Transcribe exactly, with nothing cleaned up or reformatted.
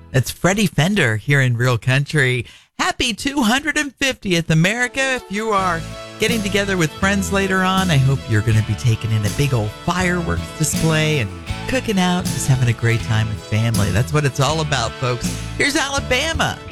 It's Freddie Fender here in Real Country. Happy two hundred fiftieth, America. If you are getting together with friends later on, I hope you're going to be taking in a big old fireworks display and cooking out, just having a great time with family. That's what it's all about, folks. Here's Alabama